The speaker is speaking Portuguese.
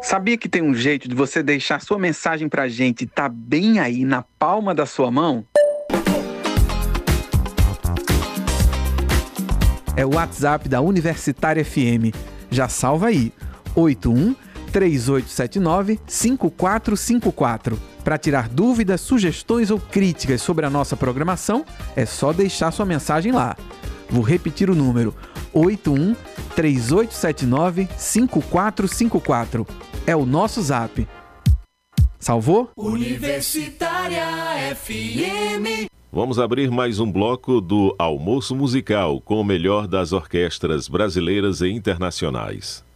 Sabia que tem um jeito de você deixar sua mensagem pra gente tá bem aí na palma da sua mão? É o WhatsApp da Universitária FM. Já salva aí, 81-3879-5454. Para tirar dúvidas, sugestões ou críticas sobre a nossa programação, é só deixar sua mensagem lá. Vou repetir o número, 81-3879-5454. É o nosso zap. Salvou? Universitária FM. Vamos abrir mais um bloco do Almoço Musical com o melhor das orquestras brasileiras e internacionais.